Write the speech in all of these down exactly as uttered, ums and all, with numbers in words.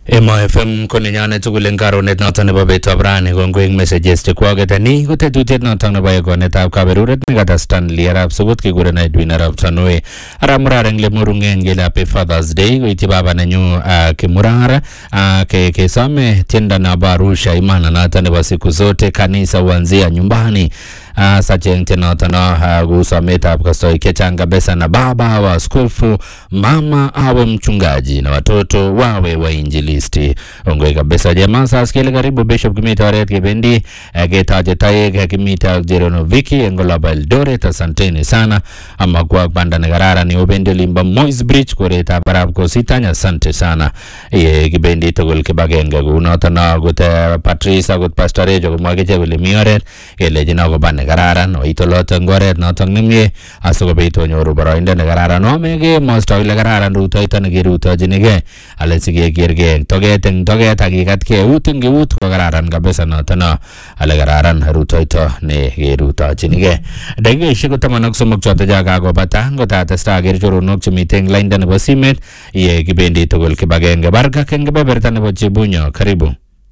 Emo F M koni nyane tugul eng karonet noto nebo betab rani kongoi messages chekwaget ani ko tetutiet noto nebo egonetab kaberuret nekata Stanley arap Sokot kekuren Edwin arap Tanui ara murar eng lemurungen ngele happy Father's Day koiti baba nenyu Kimurara ke kesome tienda na barusha imana noto nebo siku zote kanisa huanzia nyumbani. Uh, Sajeng tenotano uh, kusometab kastoi kechang kabisa na baba wa askofu, mama awe mchungaji na watoto wawe wainjilisti. Ongoi kabisa jamaa sasa kile karibu Bishop Kimita Oret Kibendi uh, getaje taye Kimita Jerono Viki engolaba Eldoret. Asanteni sana ama kwa banda negarara ni Obende Limba Moise Bridge koreta barab ko sitanya asante sana ye Kibendi togol kibagenge kunotana gote Patrice got Pastor Ejo kumwageje kule mioret ele jina ko bane kararan oitoloto ngoret notok nemie asokobit onyoru boroindo nekararan omege mosto ile kararan rutoito nekirutojinige ale sikekerge toget eng toget akikatkei eut eng eut ko kararan kabisa notono ale kararan rutoito nekirutojinige. Dakikaishek ko taman ak somok choto chakakobata ngotatestai aker choronok chemite eng lainda nebo simet ye kibendi tugul kibagenge barka eng kebeberta nebo Chebunyo. Karibu.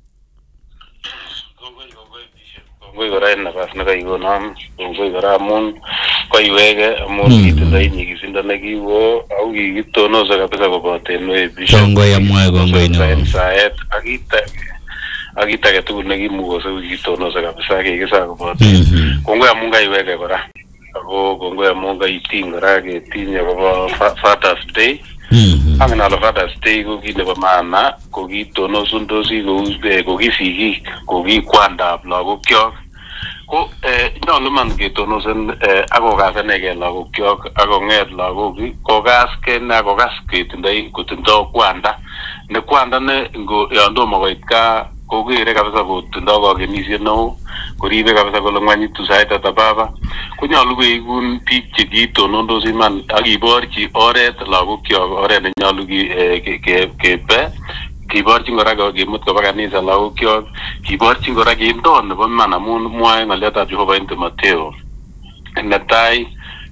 Ngoi kora en nafas nekaikonam ngoi kora amun koiwege amun kitindoi nyigisindo nekiwo au kikitonoso kabisa koboten we Bishop kongoi amwae kongoi neo saet akita akita age tugul nekimukose kikitonoso kabisa kikisa koboten kongoi amun kaiwege kora ako kongoi amun kaiting kora ketinye kobo Father's Day. Angen ale Father's Day ko kit nebo maana ko kitonosundosi ko kisigik ko ki kwandab lagokyok ko eh nyolu man ketonosen eh akokasenege lagokyok akonget lagok kokaske na kokas ketindoi kotindoi kwanda ne kwanda ne ngo yondomo koit ka kokere kabisa kotindoi kakenisiet neo koribe kabisa kole ngwanyitu sait ata baba konyolu keikun biik chekitonondos iman akiborchi oret lagokyok oret nenyolu kebe kiborchin kora kemut koba kanisa lagokyok kiborchin kora kindon nebo iman amun mwae ng'aliotab Jehova en Timotheo netai